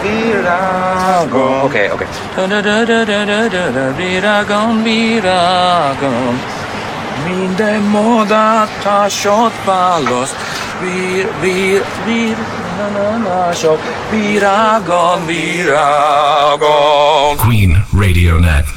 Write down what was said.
Virágom. Oké. Virágom. Minden modát társat választ. Sok virágom. Queen Radio Net.